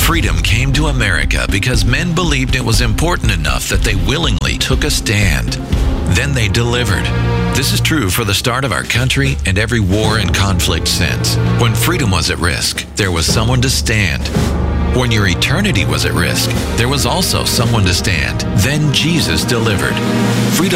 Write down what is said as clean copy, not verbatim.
Freedom came to America because men believed it was important enough that they willingly took a stand. Then they delivered. This is true for the start of our country and every war and conflict since. When freedom was at risk, there was someone to stand. When your eternity was at risk, there was also someone to stand. Then Jesus delivered. Freedom